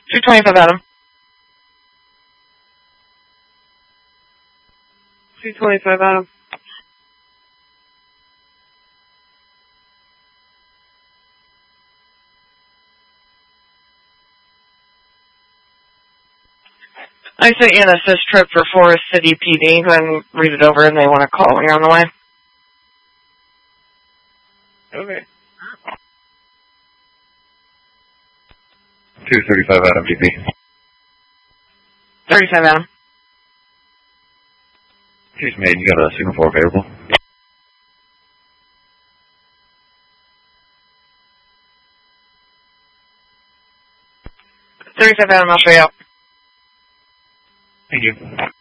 225 Adam. 225 Adam. I sent you an assist trip for Forest City PD. Go ahead and read it over, and they want to call when you're on the way. Okay. 235 Adam DP. 35 Adam. Here's Maiden, you got a signal 4 available. Adam, I'll show you out. Thank you.